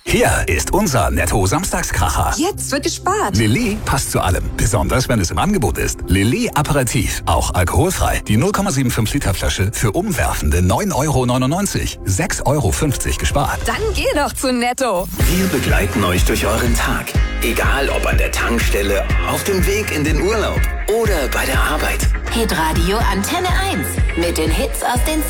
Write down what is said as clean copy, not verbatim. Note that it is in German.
Hier ist unser Netto-Samstagskracher. Jetzt wird gespart. Lilly passt zu allem, besonders wenn es im Angebot ist. Lilly Aperitif, auch alkoholfrei. Die 0,75 Liter Flasche für umwerfende 9,99 €. 6,50 € gespart. Dann geh doch zu Netto. Wir begleiten euch durch euren Tag. Egal ob an der Tankstelle, auf dem Weg in den Urlaub oder bei der Arbeit. Hitradio Antenne 1 mit den Hits aus den